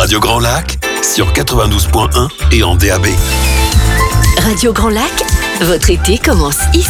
Radio Grand Lac sur 92.1 et en DAB. Radio Grand Lac, votre été commence ici.